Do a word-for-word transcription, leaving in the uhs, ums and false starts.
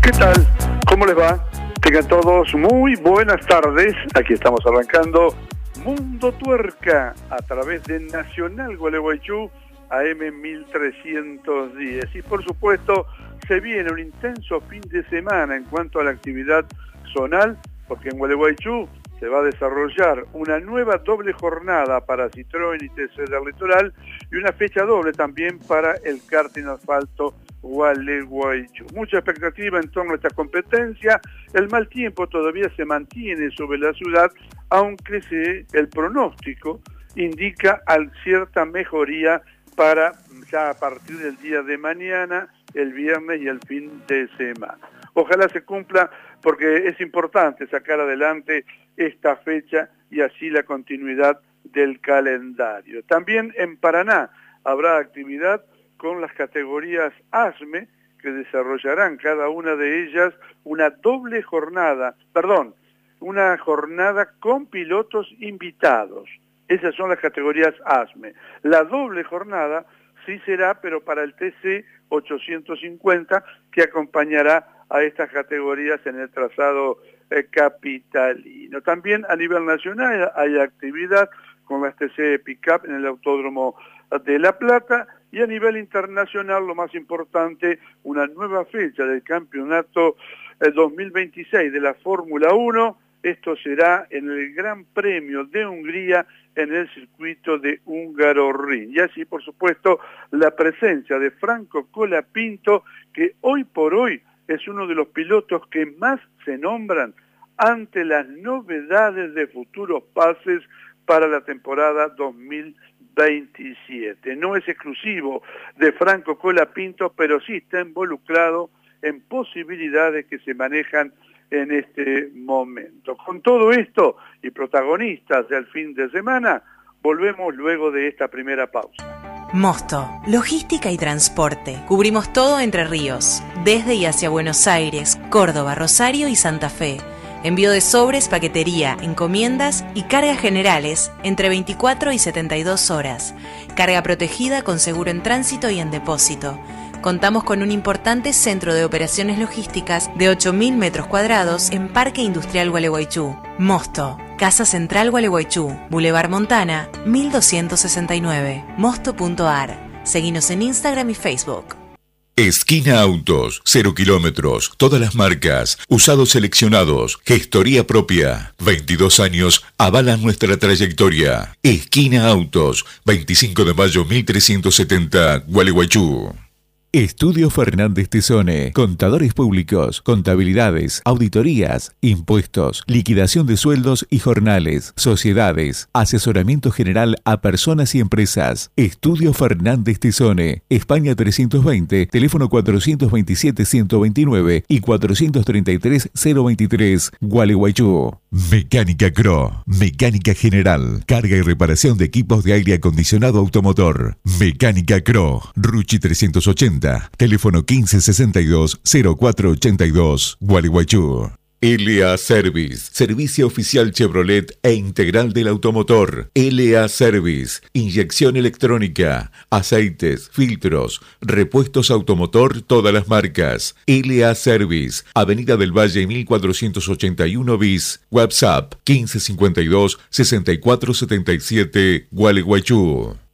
¿Qué tal? ¿Cómo les va? Tengan todos muy buenas tardes. Aquí estamos arrancando Mundo Tuerca a través de Nacional Gualeguaychú A M mil trescientos diez. Y por supuesto se viene un intenso fin de semana en cuanto a la actividad zonal, porque en Gualeguaychú se va a desarrollar una nueva doble jornada para Citroën y T C del Litoral y una fecha doble también para el karting asfalto Gualeguaychú. Mucha expectativa en torno a esta competencia. El mal tiempo todavía se mantiene sobre la ciudad, aunque se, el pronóstico indica cierta mejoría para ya a partir del día de mañana, el viernes y el fin de semana. Ojalá se cumpla, porque es importante sacar adelante esta fecha y así la continuidad del calendario. También en Paraná habrá actividad con las categorías ASME, que desarrollarán cada una de ellas una doble jornada, perdón, una jornada con pilotos invitados. Esas son las categorías ASME. La doble jornada sí será, pero para el T C ochocientos cincuenta, que acompañará a estas categorías en el trazado eh, capitalino. También a nivel nacional hay actividad con las T C Pickup en el Autódromo de La Plata, y a nivel internacional, lo más importante, una nueva fecha del campeonato eh, dos mil veintiséis de la Fórmula uno. Esto será en el Gran Premio de Hungría en el circuito de Hungaroring. Y así, por supuesto, la presencia de Franco Colapinto, que hoy por hoy es uno de los pilotos que más se nombran ante las novedades de futuros pases para la temporada dos mil veintisiete. No es exclusivo de Franco Colapinto, pero sí está involucrado en posibilidades que se manejan en este momento. Con todo esto y protagonistas del fin de semana, volvemos luego de esta primera pausa. Mosto, logística y transporte. Cubrimos todo Entre Ríos, desde y hacia Buenos Aires, Córdoba, Rosario y Santa Fe. Envío de sobres, paquetería, encomiendas y cargas generales entre veinticuatro y setenta y dos horas. Carga protegida con seguro en tránsito y en depósito. Contamos con un importante centro de operaciones logísticas de ocho mil metros cuadrados en Parque Industrial Gualeguaychú. Mosto, Casa Central Gualeguaychú, Boulevard Montana, mil doscientos sesenta y nueve, mosto punto ar. Seguinos en Instagram y Facebook. Esquina Autos, cero kilómetros, todas las marcas, usados seleccionados, gestoría propia. veintidós años avalan nuestra trayectoria. Esquina Autos, veinticinco de mayo mil trescientos setenta, Gualeguaychú. Estudio Fernández Tesone, contadores públicos, contabilidades, auditorías, impuestos, liquidación de sueldos y jornales, sociedades, asesoramiento general a personas y empresas. Estudio Fernández Tesone, España trescientos veinte, teléfono cuatrocientos veintisiete ciento veintinueve y cuatrocientos treinta y tres cero veintitrés, Gualeguaychú. Mecánica Cro, mecánica general, carga y reparación de equipos de aire acondicionado automotor. Mecánica Cro, Ruchi trescientos ochenta, teléfono quince sesenta y dos cero cuatro ochenta y dos, Gualeguaychú. L A Service, servicio oficial Chevrolet e integral del automotor. L A Service, inyección electrónica, aceites, filtros, repuestos automotor, todas las marcas. L A Service, Avenida del Valle mil cuatrocientos ochenta y uno bis, WhatsApp quince cincuenta y dos sesenta y cuatro setenta y siete, Gualeguaychú.